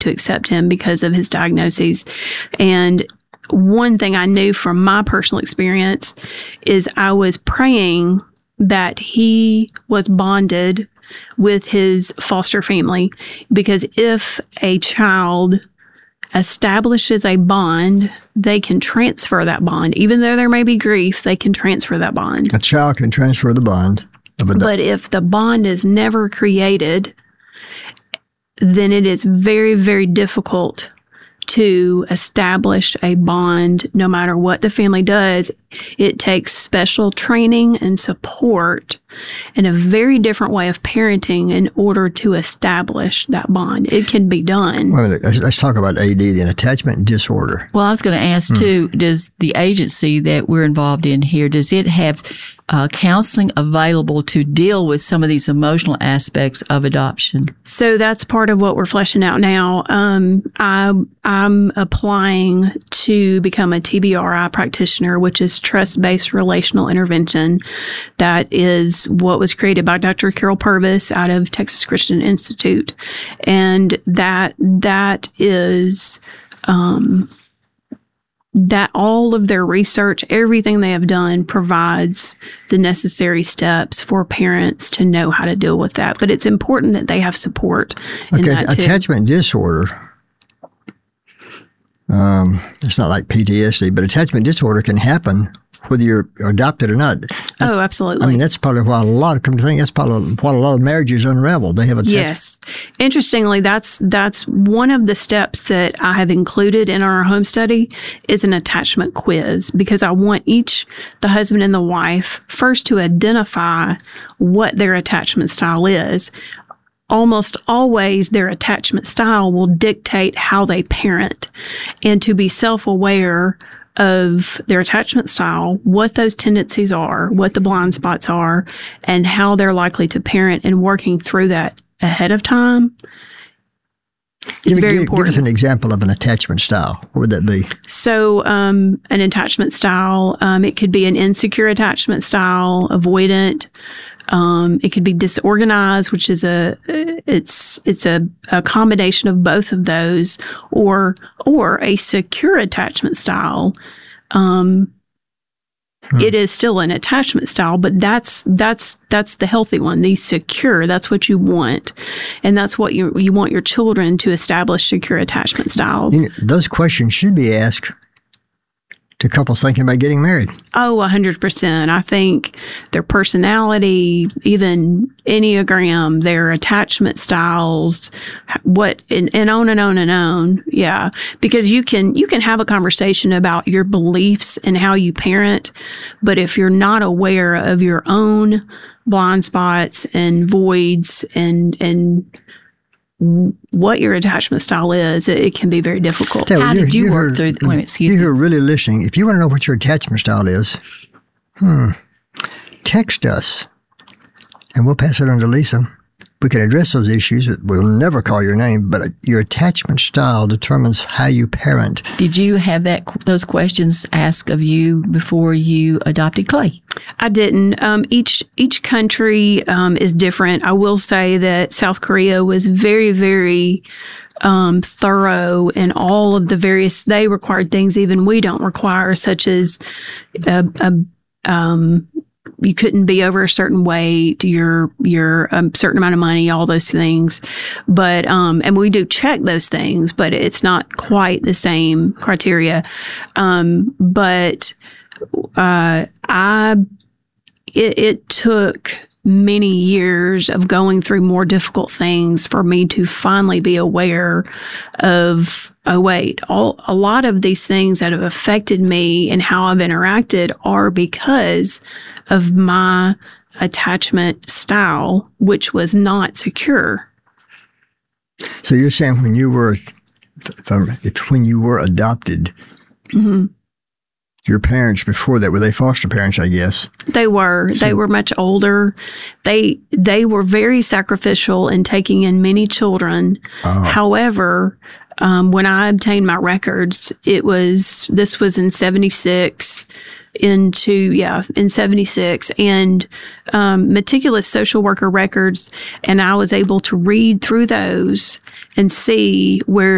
to accept him because of his diagnoses. And one thing I knew from my personal experience is I was praying that he was bonded with his foster family, because if a child establishes a bond, they can transfer that bond. Even though there may be grief, they can transfer that bond. A child can transfer the bond. But if the bond is never created, then it is very, very difficult to establish a bond no matter what the family does. It takes special training and support and a very different way of parenting in order to establish that bond. It can be done. Well, let's talk about AD, then, attachment disorder. Well, I was going to ask, too, does the agency that we're involved in here, does it have counseling available to deal with some of these emotional aspects of adoption? So that's part of what we're fleshing out now. I'm applying to become a TBRI practitioner, which is Trust-Based Relational Intervention. That is what was created by Dr. Carol Purvis out of Texas Christian Institute. And that is that all of their research, everything they have done, provides the necessary steps for parents to know how to deal with that. But it's important that they have support in that too. Attachment disorder. It's not like PTSD, but attachment disorder can happen whether you're adopted or not. Oh, absolutely. I mean, that's probably why that's probably why a lot of marriages unravel. They have Yes. Interestingly, that's one of the steps that I have included in our home study is an attachment quiz, because I want the husband and the wife, first to identify what their attachment style is. Almost always their attachment style will dictate how they parent, and to be self-aware of their attachment style, what those tendencies are, what the blind spots are, and how they're likely to parent, and working through that ahead of time is very important. Give us an example of an attachment style. What would that be? So an attachment style, it could be an insecure attachment style, avoidant. It could be disorganized, which is it's a combination of both of those, or a secure attachment style. It is still an attachment style, but that's the healthy one. The secure, that's what you want, and that's what you want your children to establish secure attachment styles. Those questions should be asked to couples thinking about getting married. Oh, 100%. I think their personality, even Enneagram, their attachment styles, and on and on and on. Yeah. Because you can have a conversation about your beliefs and how you parent, but if you're not aware of your own blind spots and voids and what your attachment style is, it can be very difficult. How did you work through? You who are really listening, if you want to know what your attachment style is, text us, and we'll pass it on to Lisa. We can address those issues. We'll never call your name, but your attachment style determines how you parent. Did you have those questions asked of you before you adopted Clay? I didn't. Each country is different. I will say that South Korea was very, very thorough in all of the various. They required things even we don't require, such as you couldn't be over a certain weight, your certain amount of money, all those things. But and we do check those things, but it's not quite the same criteria. But it took many years of going through more difficult things for me to finally be aware of, oh, wait, a lot of these things that have affected me and how I've interacted are because of my attachment style, which was not secure. So you're saying when you were adopted, mm-hmm. Your parents before that, were they foster parents, I guess? They were. They were much older. They were very sacrificial in taking in many children. Oh. However, when I obtained my records, this was in 76, in 76, and meticulous social worker records, and I was able to read through those and see where